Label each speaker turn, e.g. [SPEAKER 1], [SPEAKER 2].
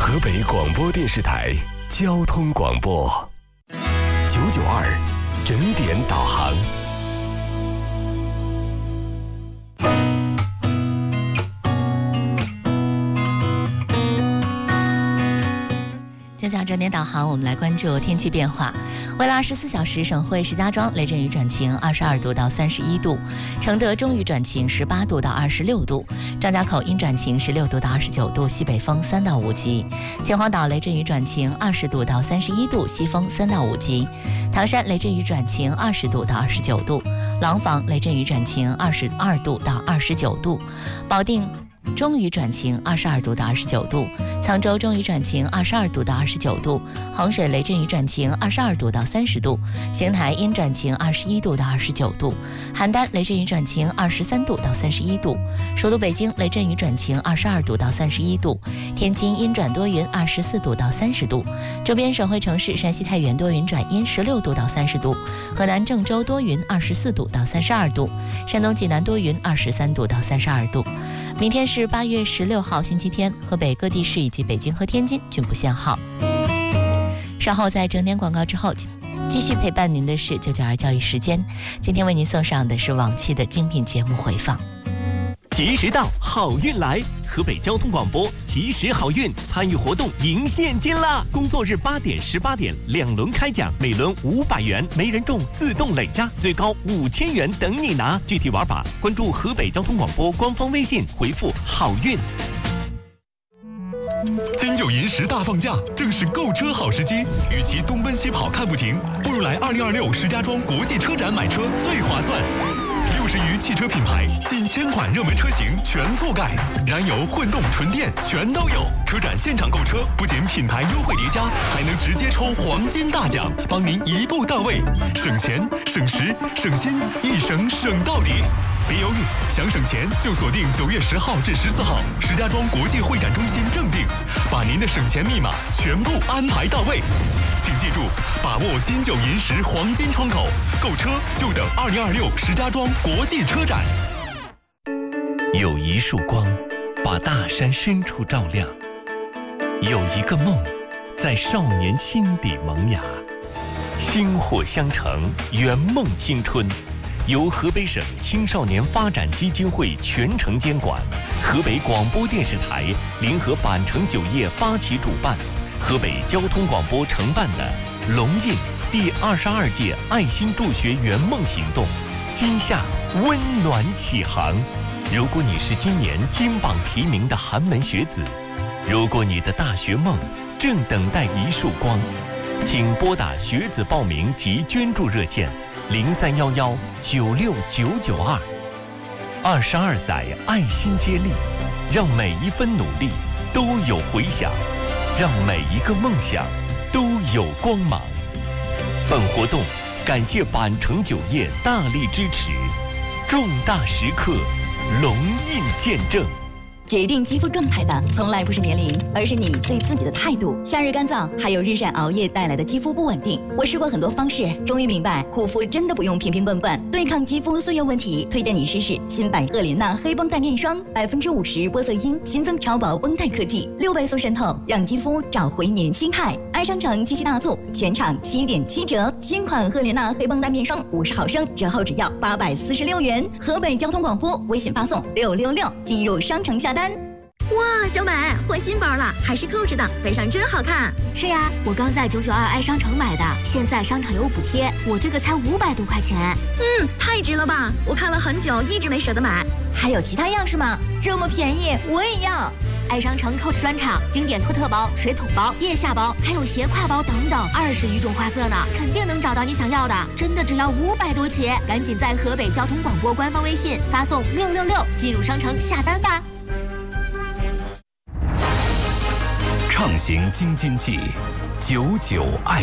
[SPEAKER 1] 河北广播电视台交通广播992整点导航。
[SPEAKER 2] 992整点导航，我们来关注天气变化。未来24小时，省会石家庄雷阵雨转晴，22度到31度；承德中雨转晴，18度到26度；张家口阴转晴，16度到29度，西北风3到5级；秦皇岛雷阵雨转晴，20度到31度，西风3到5级；唐山雷阵雨转晴，20度到29度；廊坊雷阵雨转晴，22度到29度；保定中雨转晴，22度到29度；沧州中雨转晴，22度到29度；衡水雷阵雨转晴，22度到30度；邢台阴转晴，21度到29度；邯郸雷阵雨转晴，23度到31度；首都北京雷阵雨转晴，22度到31度；天津阴转多云，24度到30度；周边省会城市山西太原多云转阴，16度到30度；河南郑州多云，24度到32度；山东济南多云，23度到32度。明天是8月16号星期天，河北各地市以及北京和天津均不限号。稍后在整点广告之后，继续陪伴您的是992教育时间。今天为您送上的是往期的精品节目回放。
[SPEAKER 3] 及时到，好运来！河北交通广播及时好运参与活动赢现金啦！工作日8点、18点2轮开奖，每轮500元，没人中自动累加，最高5000元等你拿。具体玩法关注河北交通广播官方微信，回复好运。
[SPEAKER 4] 金九银10大放假，正是购车好时机。与其东奔西跑看不停，不如来2026石家庄国际车展买车最划算。60余汽车品牌，近1000款热门车型全覆盖，燃油、混动、纯电全都有。车展现场购车，不仅品牌优惠叠加，还能直接抽黄金大奖，帮您一步到位，省钱、省时、省心，一省省到底。别犹豫，想省钱就锁定9月10号至14号石家庄国际会展中心正定，把您的省钱密码全部安排到位。请记住，把握金九银10黄金窗口，购车就等2026石家庄国际车展。
[SPEAKER 3] 有一束光，把大山深处照亮；有一个梦，在少年心底萌芽。薪火相承，圆梦青春。由河北省青少年发展基金会全程监管，河北广播电视台联合板城酒业发起主办，河北交通广播承办的龙印第22届爱心助学圆梦行动，今夏温暖启航。如果你是今年金榜题名的寒门学子，如果你的大学梦正等待一束光，请拨打学子报名及捐助热线0311969992。22载爱心接力，让每一分努力都有回响，让每一个梦想都有光芒。本活动感谢板城酒业大力支持，重大时刻龙印见证。
[SPEAKER 5] 决定肌肤状态的从来不是年龄，而是你对自己的态度。夏日干燥，还有日晒熬夜带来的肌肤不稳定。我试过很多方式，终于明白护肤真的不用瓶瓶罐罐。对抗肌肤岁月问题，推荐你试试新版赫莲娜黑绷带面霜，50%玻色因，新增超薄绷带科技，6倍速渗透，让肌肤找回年轻态。爱商城七夕大促，全场7.7折，新款赫莲娜黑绷带面霜50毫升，折后只要846元。河北交通广播微信发送666，进入商城下单。
[SPEAKER 6] 哇，小美换新包了，还是扣着的，背上真好看。
[SPEAKER 7] 是呀，我刚在992爱商城买的，现在商场有补贴，我这个才500多块钱。
[SPEAKER 6] 太值了吧！我看了很久，一直没舍得买。
[SPEAKER 5] 还有其他样式吗？这么便宜，我也要。
[SPEAKER 7] 爱商城 Coach 专场，经典托特包、水桶包、腋下包，还有斜挎包等等，20余种花色呢，肯定能找到你想要的。真的只要500多起，赶紧在河北交通广播官方微信发送666，进入商城下单吧。
[SPEAKER 1] 畅行京津冀，99爱。